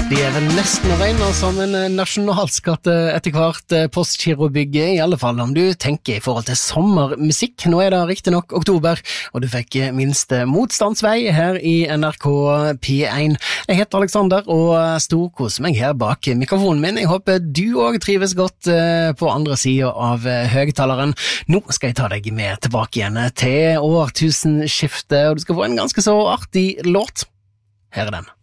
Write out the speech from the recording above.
De vel nesten å regne som en nasjonalskatt etter hvert Postgirobygget, i alle fall om du tenker i forhold til sommermusikk. Nå det riktig nok oktober, og du fikk minst motstandsvei her i NRK P1. Jeg heter Alexander og storkoser meg her bak mikrofonen min. Jeg håper du også trives godt på andre siden av høgtaleren. Nå skal jeg ta deg med tilbake igjen til årtusenskiftet, og du skal få en ganske så artig låt. Her den.